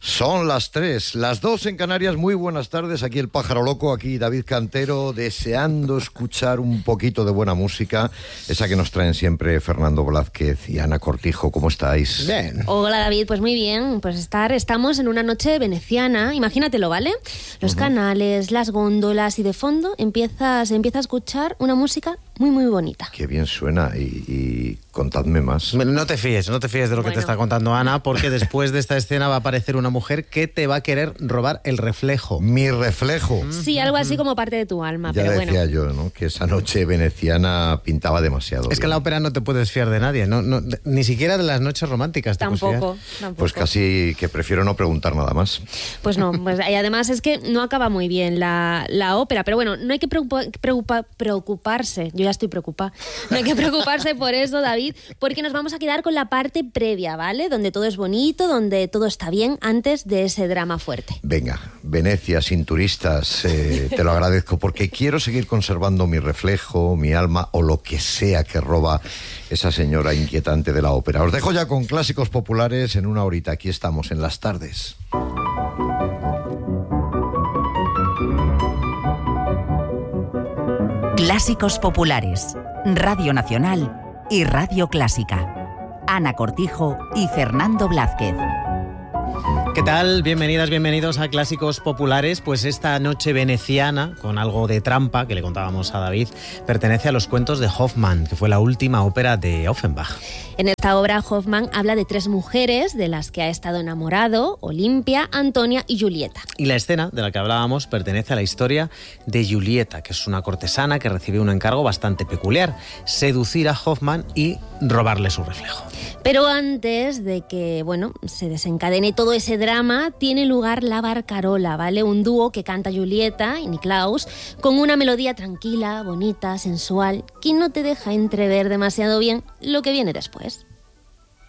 Son las 3, las 2 en Canarias. Muy buenas tardes, aquí el Pájaro Loco, aquí David Cantero, deseando escuchar un poquito de buena música, esa que nos traen siempre Fernando Blázquez y Ana Cortijo. ¿Cómo estáis? Bien. Hola David, pues muy bien, pues estamos en una noche veneciana, imagínatelo, ¿vale? Los canales, las góndolas y de fondo se empieza a escuchar una música muy muy bonita. Qué bien suena y contadme más. No te fíes de lo que te está contando Ana, porque después de esta escena va a aparecer una mujer que te va a querer robar el reflejo. Mi reflejo. Sí, algo así como parte de tu alma, Ya pero decía bueno. yo, ¿no?, que esa noche veneciana pintaba demasiado Es que en bien. la ópera no te puedes fiar de nadie, ni siquiera de las noches románticas te puedes Tampoco. Pues casi que prefiero no preguntar nada más. Pues no, pues, y además es que no acaba muy bien la ópera, pero bueno, no hay que preocuparse, yo ya estoy preocupada, no hay que preocuparse por eso, David, porque nos vamos a quedar con la parte previa, ¿vale? Donde todo es bonito, donde todo está bien, antes de ese drama fuerte. Venga, Venecia sin turistas, te lo agradezco, porque quiero seguir conservando mi reflejo, mi alma o lo que sea que roba esa señora inquietante de la ópera. Os dejo ya con clásicos populares en una horita. Aquí estamos en las tardes. Clásicos populares, Radio Nacional y Radio Clásica. Ana Cortijo y Fernando Blázquez. ¿Qué tal? Bienvenidas, bienvenidos a Clásicos Populares. Pues esta noche veneciana, con algo de trampa que le contábamos a David, pertenece a los cuentos de Hoffmann, que fue la última ópera de Offenbach. En esta obra, Hoffmann habla de 3 mujeres de las que ha estado enamorado: Olimpia, Antonia y Julieta. Y la escena de la que hablábamos pertenece a la historia de Julieta, que es una cortesana que recibe un encargo bastante peculiar: seducir a Hoffmann y robarle su reflejo. Pero antes de que, se desencadene todo ese drama, tiene lugar la Barcarola, ¿vale? Un dúo que canta Julieta y Niklaus con una melodía tranquila, bonita, sensual, que no te deja entrever demasiado bien lo que viene después.